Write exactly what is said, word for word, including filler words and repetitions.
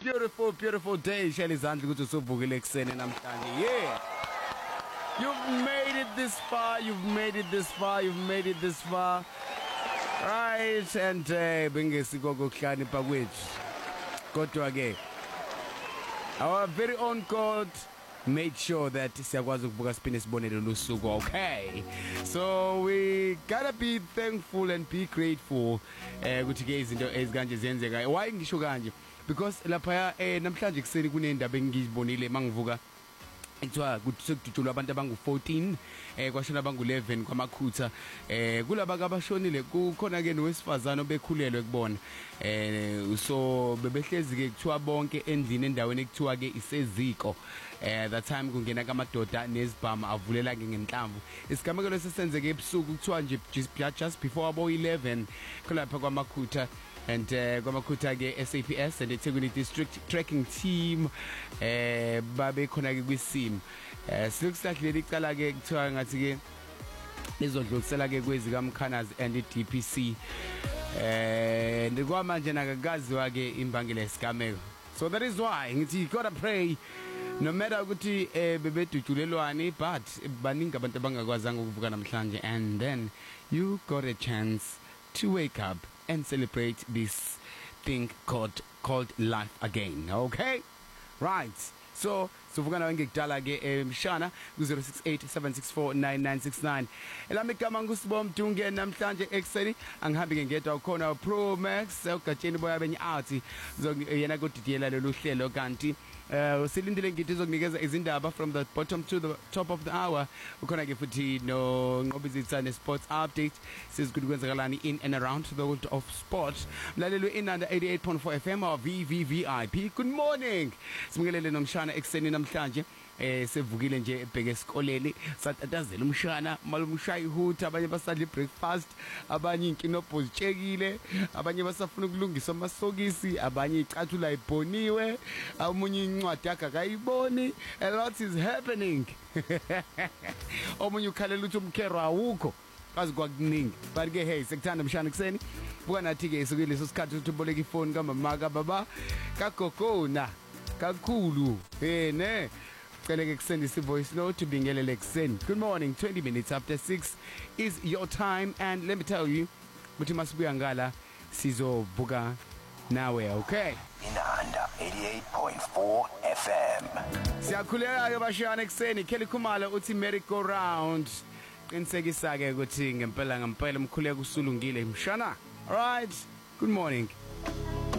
beautiful, beautiful day. Shelly Zandli ukuthi usuvukile ekseni namhlanje. Yeah. You've made it this far. You've made it this far. You've made it this far. Right, and uh, bengesikoko kuhlanipha kwethu. Kodwa ke our very own God made sure that siyakwazi ukubuka siphinde sibonele lusuku. Okay, so we gotta be thankful and be grateful ukuthi ke izinto ezikanje ziyenzeka. Why ngisho kanje? Because lapha eh namhlanje kuseni kunendaba engizibonile mangivuka ekuthiwa kudutshulwa abantu abangu fourteen eh kwashona abangu eleven kwamakhutha eh kulaba kabashonile kukhona ke nowesifazana obekhulelwe kubona eh so bebehlezi ke kuthiwa bonke endlini endaweni ekuthiwa ke iseziko eh that time kungena kamadoda nezibhama avulela ke ngenhlamvu isigamekelo sesenzeke ebusuku kuthiwa nje just before abo eleven kulapha kwamakhutha and uh, kwamakhutha ke S A P S and eThekwini district tracking team eh babe khona ke kwisimo eh silokusahleli icala ke kuthiwa ngathi ke lizodlulisela ke kwezika Mkhanazi and iD P C eh ndikwamanje nakakaziwa ke imbangela esigameko. So that is why ngithi you gotta pray no matter ukuthi eh bebedutshulelwani but baningi abantu abangakwazanga ukuvuka namhlanje and then you got a chance to wake up and celebrate this thing called called life again. Okay, right, so sivukana ngekudala ke emshana ku zero six eight seven six four nine nine six nine. Elami igama ngusibom Mdunge namhlanje ekseni angihambi ke ngedwa ukhona Pro Max ugatsheni boya benye athi yena kodidiyela lolu hlelo kanti Uh, silindile ngithi izokunikeza izindaba from the bottom to the top of the hour. Ukhona ke futhi no Nqobizitsane sports update sizikuthi kwenzakalani in and around the world of sport. Mlalelo inanda eighty-eight point four F M or V V V I P. Good morning. Simngelele nomshana ekseni namhlanje. Eh sevukile nje ebheke esikoleni satatazela umshana malumshaya ihutha abanye basadla breakfast abanye inkinobho zitshekile abanye basafuna ukulungisa amasokisi abanye icathula ibhoniwe omunye incwadi yakhe akayiboni. A lot is happening. Omunye ukhalela ukuthi umkhero awukho kazi kwakuningi but ke hey sekuthanda umshana kuseni buka nathi ke isukile leso sikhathi ukuthi uboleka ifoni kamama ka baba kagogona kakhulu eh ne Keleke kusendisa voice note to bingelele kuseni. Good morning, twenty minutes after six is your time and let me tell you ukuthi masibuya ngala sizovuka nawe. Okay, Inanda eighty-eight point four F M. Siyakhuleka ke bashana kuseni. Kelly Khumalo uthi merry go round qinisekisa ke ukuthi ngempela ngempela umkhuleko usulungile mshana. All right, good morning.